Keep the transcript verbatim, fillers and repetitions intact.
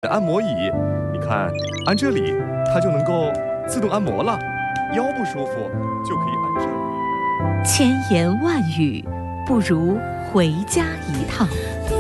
的按摩椅，你看，按这里它就能够自动按摩了，腰不舒服就可以按这里。 千言万语不如回家一趟。